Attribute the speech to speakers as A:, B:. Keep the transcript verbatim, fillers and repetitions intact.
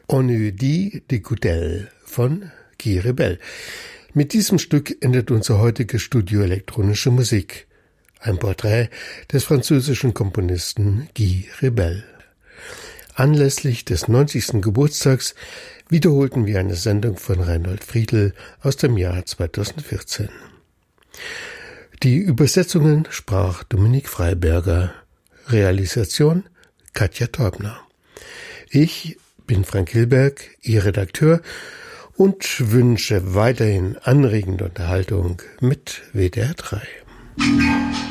A: On eût dit de Gudel von Guy Rebel. Mit diesem Stück endet unsere heutige Studio Elektronische Musik. Ein Porträt des französischen Komponisten Guy Rebel. Anlässlich des neunzigsten Geburtstags wiederholten wir eine Sendung von Reinhold Friedl aus dem Jahr zweitausendvierzehn. Die Übersetzungen sprach Dominik Freiberger. Realisation Katja Teubner. Ich bin Frank Hilberg, Ihr Redakteur, und wünsche weiterhin anregende Unterhaltung mit W D R drei.